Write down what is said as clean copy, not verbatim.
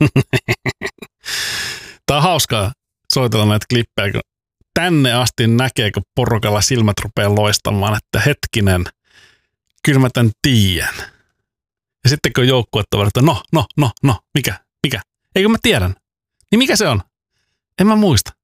Tää on hauskaa soitella näitä klippejä, kun tänne asti näkee, kun porukalla silmät rupeaa loistamaan, että hetkinen, kyllä mä tän tiedän. Ja sitten kun joukkuetta että mikä, eikö mä tiedän, niin mikä se on? En mä muista.